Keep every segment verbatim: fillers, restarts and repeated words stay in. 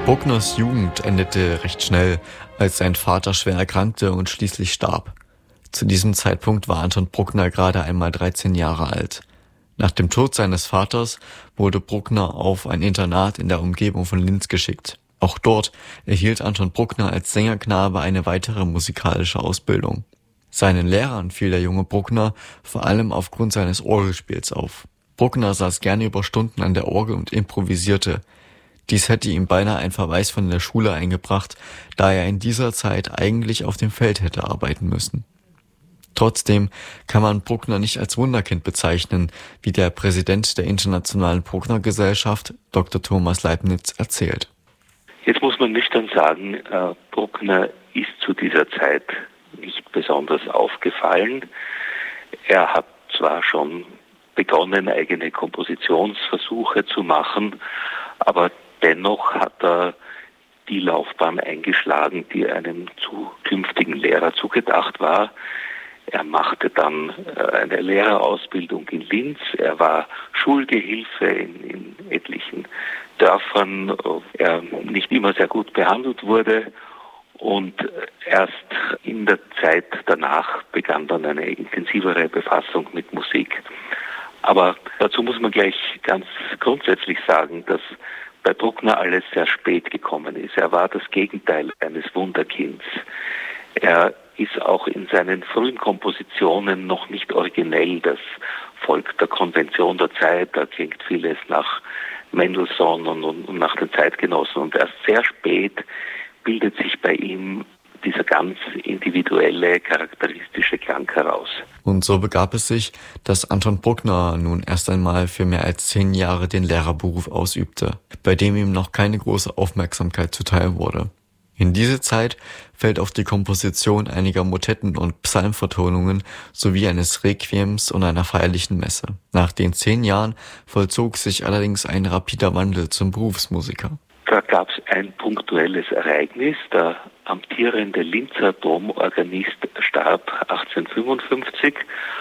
Bruckners Jugend endete recht schnell, als sein Vater schwer erkrankte und schließlich starb. Zu diesem Zeitpunkt war Anton Bruckner gerade einmal dreizehn Jahre alt. Nach dem Tod seines Vaters wurde Bruckner auf ein Internat in der Umgebung von Linz geschickt. Auch dort erhielt Anton Bruckner als Sängerknabe eine weitere musikalische Ausbildung. Seinen Lehrern fiel der junge Bruckner vor allem aufgrund seines Orgelspiels auf. Bruckner saß gerne über Stunden an der Orgel und improvisierte. Dies hätte ihm beinahe einen Verweis von der Schule eingebracht, da er in dieser Zeit eigentlich auf dem Feld hätte arbeiten müssen. Trotzdem kann man Bruckner nicht als Wunderkind bezeichnen, wie der Präsident der Internationalen Bruckner-Gesellschaft, Doktor Thomas Leibniz, erzählt. Jetzt muss man nüchtern sagen, äh, Bruckner ist zu dieser Zeit nicht besonders aufgefallen. Er hat zwar schon begonnen, eigene Kompositionsversuche zu machen, aber dennoch hat er die Laufbahn eingeschlagen, die einem zukünftigen Lehrer zugedacht war. Er machte dann eine Lehrerausbildung in Linz. Er war Schulgehilfe in, in etlichen Dörfern. Er nicht immer sehr gut behandelt wurde. Und erst in der Zeit danach begann dann eine intensivere Befassung mit Musik. Aber dazu muss man gleich ganz grundsätzlich sagen, dass bei Bruckner alles sehr spät gekommen ist. Er war das Gegenteil eines Wunderkinds. Er ist auch in seinen frühen Kompositionen noch nicht originell. Das folgt der Konvention der Zeit. Da klingt vieles nach Mendelssohn und, und nach den Zeitgenossen. Und erst sehr spät bildet sich bei ihm dieser ganz individuelle, charakteristische Klang heraus. Und so begab es sich, dass Anton Bruckner nun erst einmal für mehr als zehn Jahre den Lehrerberuf ausübte, bei dem ihm noch keine große Aufmerksamkeit zuteil wurde. In diese Zeit fällt auch die Komposition einiger Motetten und Psalmvertonungen sowie eines Requiems und einer feierlichen Messe. Nach den zehn Jahren vollzog sich allerdings ein rapider Wandel zum Berufsmusiker. Da gab es ein punktuelles Ereignis. Der amtierende Linzer Domorganist starb achtzehnhundertfünfundfünfzig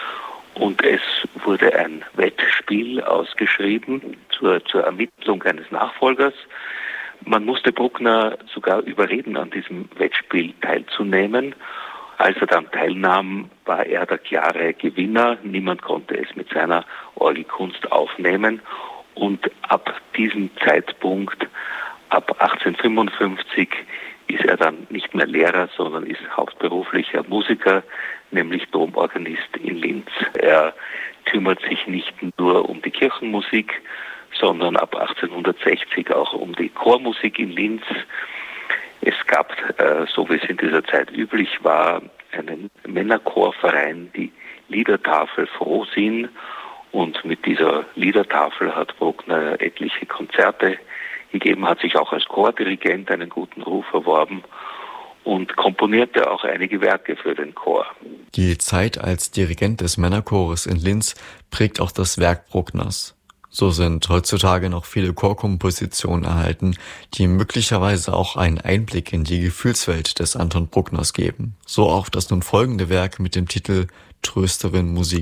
und es wurde ein Wettspiel ausgeschrieben zur, zur Ermittlung eines Nachfolgers. Man musste Bruckner sogar überreden, an diesem Wettspiel teilzunehmen. Als er dann teilnahm, war er der klare Gewinner. Niemand konnte es mit seiner Orgelkunst aufnehmen. Und ab diesem Zeitpunkt, ab achtzehnhundertfünfundfünfzig, ist er dann nicht mehr Lehrer, sondern ist hauptberuflicher Musiker, nämlich Domorganist in Linz. Er kümmert sich nicht nur um die Kirchenmusik, sondern ab achtzehnhundertsechzig auch um die Chormusik in Linz. Es gab, äh, so wie es in dieser Zeit üblich war, einen Männerchorverein, die Liedertafel Frohsinn. Und mit dieser Liedertafel hat Bruckner etliche Konzerte gegeben, hat sich auch als Chordirigent einen guten Ruf erworben und komponierte auch einige Werke für den Chor. Die Zeit als Dirigent des Männerchores in Linz prägt auch das Werk Bruckners. So sind heutzutage noch viele Chorkompositionen erhalten, die möglicherweise auch einen Einblick in die Gefühlswelt des Anton Bruckners geben. So auch das nun folgende Werk mit dem Titel Trösterin Musik.